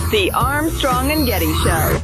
The Armstrong and Getty Show.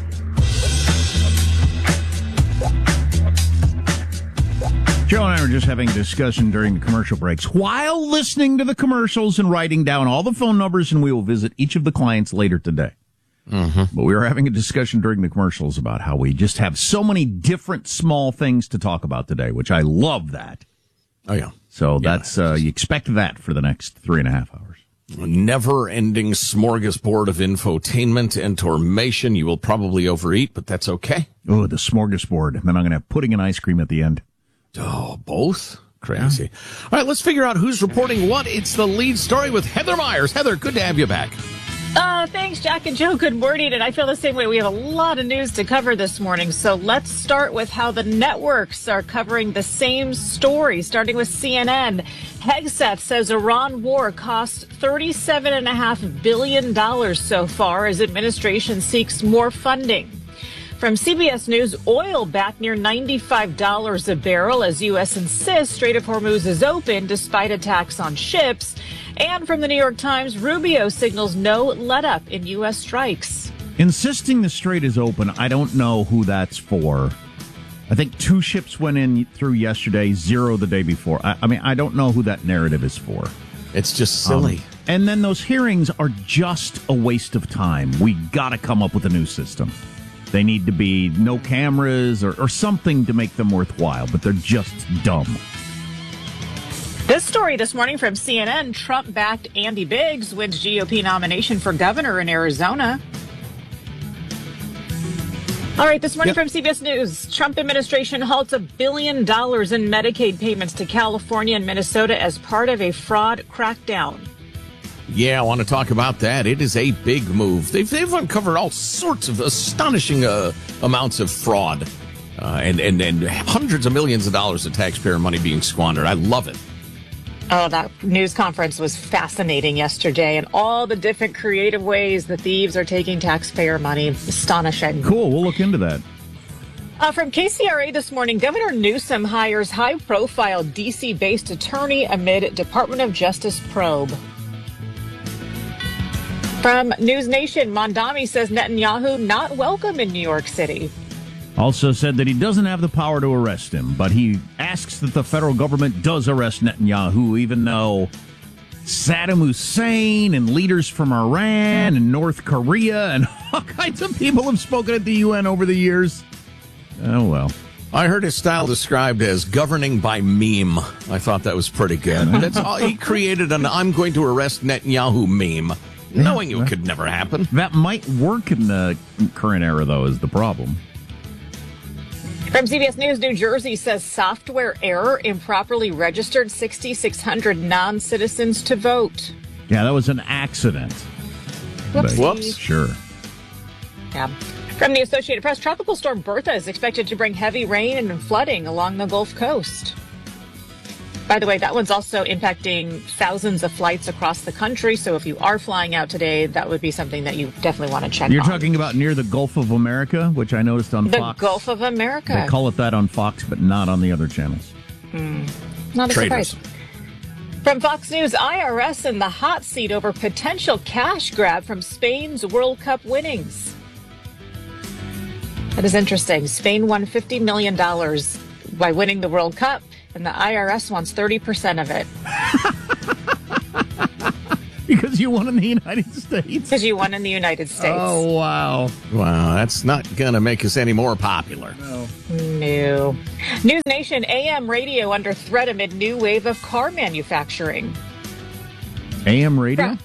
Joe and I were just having a discussion during the commercial breaks while listening to the commercials and writing down all the phone numbers, and we will visit each of the clients later today. But we were having a discussion during the commercials about how we just have so many different small things to talk about today, which I love that. Oh, yeah. So that's, you expect that for the next 3.5 hours. A never-ending smorgasbord of infotainment and tormation. You will probably overeat, but that's okay. Oh, the smorgasbord. And then I'm going to have pudding and ice cream at the end. Oh, both? Crazy. Yeah. All right, let's figure out who's reporting what. It's the lead story with Heather Myers. Heather, good to have you back. Thanks, Jack and Joe. Good morning. And I feel the same way. We have a lot of news to cover this morning. So let's start with how the networks are covering the same story, starting with CNN. Hegseth says Iran war cost $37.5 billion so far as administration seeks more funding. From CBS News, oil back near $95 a barrel as U.S. insists Strait of Hormuz is open despite attacks on ships. And from the New York Times, Rubio signals no let-up in U.S. strikes. Insisting the strait is open, I don't know who that's for. I think 2 ships went in through yesterday, 0 the day before. I mean, I don't know who that narrative is for. It's just silly. And then those hearings are just a waste of time. We got to come up with a new system. They need to be no cameras or something to make them worthwhile, but they're just dumb. This story this morning from CNN, Trump-backed Andy Biggs wins GOP nomination for governor in Arizona. All right, this morning from CBS News, Trump administration halts $1 billion in Medicaid payments to California and Minnesota as part of a fraud crackdown. Yeah, I want to talk about that. It is a big move. They've uncovered all sorts of astonishing amounts of fraud and hundreds of millions of dollars of taxpayer money being squandered. I love it. Oh, that news conference was fascinating yesterday, and all the different creative ways the thieves are taking taxpayer money. Astonishing. Cool. We'll look into that. From KCRA this morning, Governor Newsom hires high-profile D.C.-based attorney amid Department of Justice probe. From News Nation, Mondami says Netanyahu not welcome in New York City. Also said that he doesn't have the power to arrest him, but he asks that the federal government does arrest Netanyahu, even though Saddam Hussein and leaders from Iran and North Korea and all kinds of people have spoken at the UN over the years. Oh, well. I heard his style described as governing by meme. I thought that was pretty good. That's all. He created an I'm going to arrest Netanyahu meme, knowing it could never happen. That might work in the current era, though, is the problem. From CBS News, New Jersey says software error improperly registered 6,600 non-citizens to vote. Yeah, that was an accident. Whoops. Sure. Yeah. From the Associated Press, Tropical Storm Bertha is expected to bring heavy rain and flooding along the Gulf Coast. By the way, that one's also impacting thousands of flights across the country. So if you are flying out today, that would be something that you definitely want to check You're on. talking about near the Gulf of America, which I noticed on Fox. The Gulf of America. They call it that on Fox, but not on the other channels. Not a Traitors. surprise. From Fox News, IRS in the hot seat over potential cash grab from Spain's World Cup winnings. That is interesting. Spain won $50 million by winning the World Cup, and the IRS wants 30% of it. Because you won in the United States? Because you won in the United States. Oh, wow. Wow, that's not going to make us any more popular. No. News Nation, AM radio under threat amid new wave of car manufacturing. AM radio?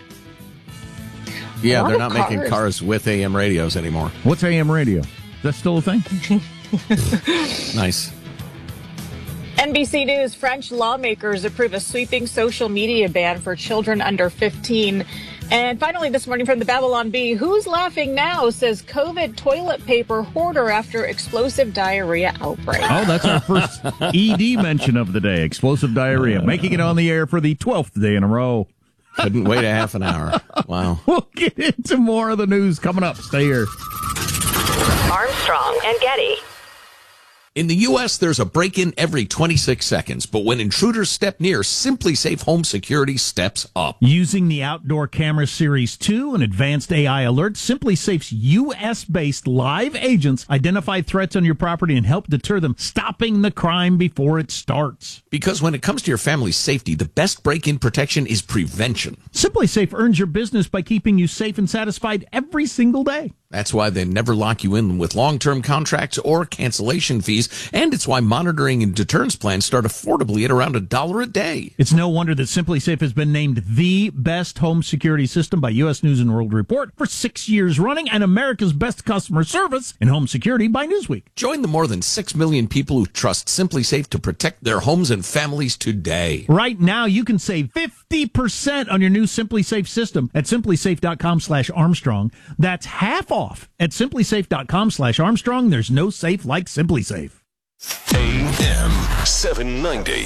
Yeah, they're of not making cars with AM radios anymore. What's AM radio? Is that still a thing? Nice. NBC News, French lawmakers approve a sweeping social media ban for children under 15. And finally this morning from the Babylon Bee, who's laughing now, says COVID toilet paper hoarder after explosive diarrhea outbreak. Oh, that's our first ED mention of the day, explosive diarrhea, making it on the air for the 12th day in a row. Couldn't wait a half an hour. Wow. We'll get into more of the news coming up. Stay here. Armstrong and Getty. In the U.S., there's a break-in every 26 seconds, but when intruders step near, Simply Safe Home Security steps up. Using the Outdoor Camera Series 2 and advanced AI alerts, Simply Safe's U.S.-based live agents identify threats on your property and help deter them, stopping the crime before it starts. Because when it comes to your family's safety, the best break-in protection is prevention. Simply Safe earns your business by keeping you safe and satisfied every single day. That's why they never lock you in with long-term contracts or cancellation fees, and it's why monitoring and deterrence plans start affordably at around $1 a day. It's no wonder that Simply Safe has been named the best home security system by U.S. News & World Report for 6 years running and America's best customer service in home security by Newsweek. Join the more than 6 million people who trust Simply Safe to protect their homes and families today. Right now, you can save 50% on your new Simply Safe system at simplysafe.com/Armstrong. That's half off at simplysafe.com/Armstrong. There's no safe like Simply Safe. AM 790.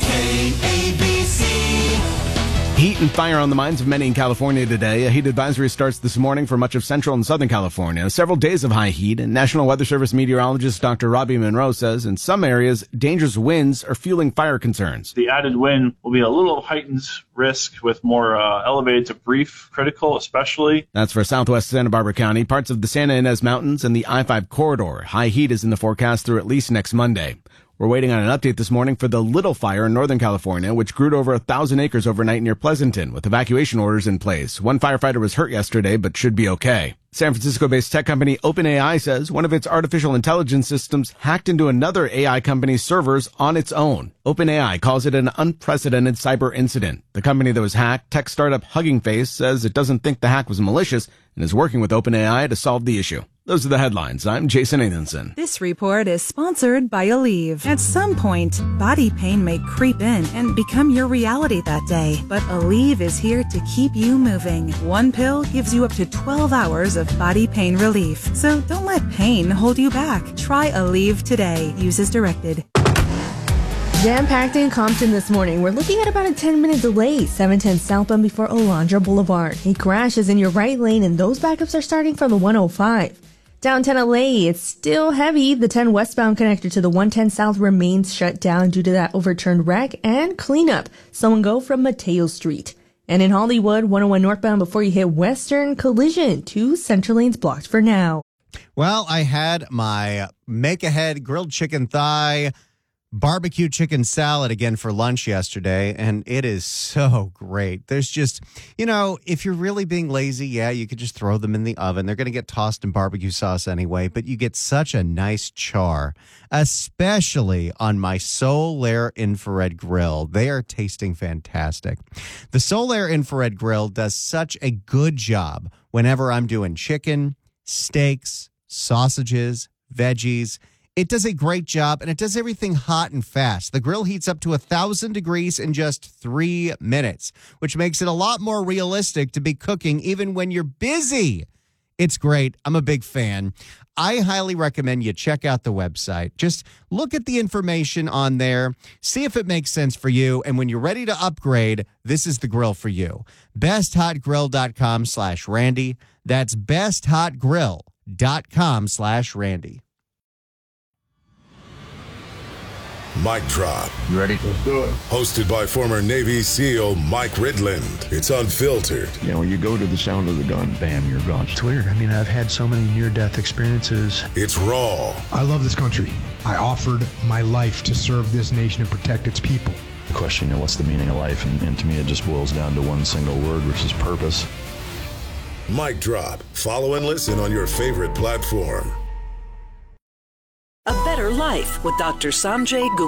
Heat and fire on the minds of many in California today. A heat advisory starts this morning for much of central and southern California. Several days of high heat, and National Weather Service meteorologist Dr. Robbie Monroe says in some areas, dangerous winds are fueling fire concerns. The added wind will be a little heightened risk with more elevated to brief critical, especially. That's for southwest Santa Barbara County, parts of the Santa Ynez Mountains, and the I-5 corridor. High heat is in the forecast through at least next Monday. We're waiting on an update this morning for the Little Fire in Northern California, which grew to over 1,000 acres overnight near Pleasanton, with evacuation orders in place. One firefighter was hurt yesterday, but should be okay. San Francisco-based tech company OpenAI says one of its artificial intelligence systems hacked into another AI company's servers on its own. OpenAI calls it an unprecedented cyber incident. The company that was hacked, tech startup Hugging Face, says it doesn't think the hack was malicious and is working with OpenAI to solve the issue. Those are the headlines. I'm Jason Nathanson. This report is sponsored by Aleve. At some point, body pain may creep in and become your reality that day. But Aleve is here to keep you moving. One pill gives you up to 12 hours of body pain relief. So don't let pain hold you back. Try Aleve today. Use as directed. Jam-packed in Compton this morning. We're looking at about a 10-minute delay. 710 southbound before Alondra Boulevard. A crash is in your right lane, and those backups are starting from the 105. Downtown LA, it's still heavy. The 10 westbound connector to the 110 south remains shut down due to that overturned wreck and cleanup. So and go from Mateo Street. And in Hollywood, 101 northbound before you hit Western, collision. 2 center lanes blocked for now. Well, I had my make-ahead grilled chicken thigh barbecue chicken salad again for lunch yesterday, and it is so great. There's just, if you're really being lazy, yeah, you could just throw them in the oven. They're going to get tossed in barbecue sauce anyway, but you get such a nice char, especially on my Solaire infrared grill. They are tasting fantastic. The Solaire infrared grill does such a good job whenever I'm doing chicken, steaks, sausages, veggies. It does a great job, and it does everything hot and fast. The grill heats up to 1,000 degrees in just 3 minutes, which makes it a lot more realistic to be cooking even when you're busy. It's great. I'm a big fan. I highly recommend you check out the website. Just look at the information on there, see if it makes sense for you, and when you're ready to upgrade, this is the grill for you. BestHotGrill.com/Randy. That's BestHotGrill.com/Randy. Mic Drop. You ready? Let's do it. Hosted by former Navy SEAL Mike Ridland. It's unfiltered. When you go to the sound of the gun, bam, you're gone. It's weird. I've had so many near-death experiences. It's raw. I love this country. I offered my life to serve this nation and protect its people. The question, what's the meaning of life? And to me, it just boils down to one single word, which is purpose. Mic Drop. Follow and listen on your favorite platform. A Better Life with Dr. Sanjay Gupta.